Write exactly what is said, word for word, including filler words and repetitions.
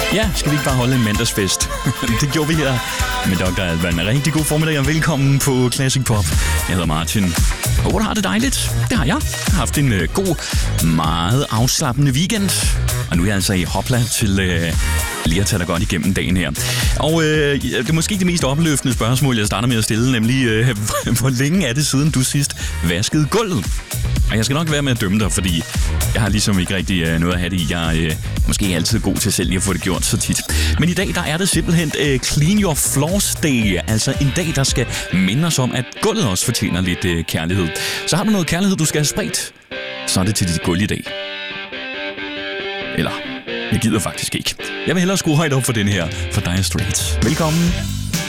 Ja, skal vi ikke bare holde en mandagsfest? Det gjorde vi her med doktor Alban. Rigtig god formiddag og velkommen på Classic Pop. Jeg hedder Martin. Håber du har det dejligt. Det har jeg. Jeg har haft en uh, god, meget afslappende weekend. Og nu er jeg altså i hopla til uh, lige at tage dig godt igennem dagen her. Og uh, det er måske ikke det mest opløftende spørgsmål, jeg starter med at stille, nemlig uh, hvor længe er det siden du sidst vaskede gulvet? Og jeg skal nok være med at dømme dig, fordi jeg har ligesom ikke rigtig uh, noget at have det i. Jeg er uh, måske ikke altid god til selv lige at få det gjort så tit. Men i dag, der er det simpelthen uh, Clean Your Floors Day. Altså en dag, der skal minde os om, at gulvet også fortjener lidt uh, kærlighed. Så har du noget kærlighed, du skal have spredt, så er det til dit gulv i dag. Eller, jeg gider faktisk ikke. Jeg vil hellere skrue højt op for den her, for Dire Straits. Velkommen.